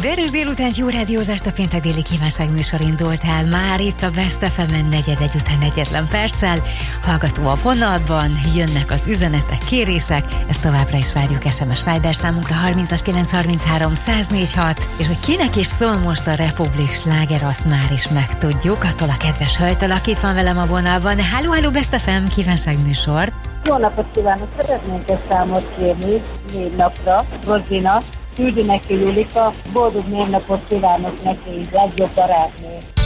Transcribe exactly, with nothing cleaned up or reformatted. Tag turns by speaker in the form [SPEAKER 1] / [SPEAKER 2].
[SPEAKER 1] erős délutánt, jó rádiózást, a péntek déli kívánság műsor indult el. Már itt a Best ef emen negyed után egyetlen perccel. Hallgató a vonalban, jönnek az üzenetek, kérések, ezt továbbra is várjuk es em es Viber számunkra harmincas kilenc harminchárom száz négyvenhat, és hogy kinek is szól most a Republik sláger, azt már is megtudjuk. Attól a kedves hölgytől, aki itt van velem a vonalban. Halló, halló, Best ef em kívánság műsor.
[SPEAKER 2] Jó napot kívánok! Szeretnénk egy számot kérni négy napra. Rozina, küldi neki Julika, boldog névnapot kívánok neki, legjobb barátnő.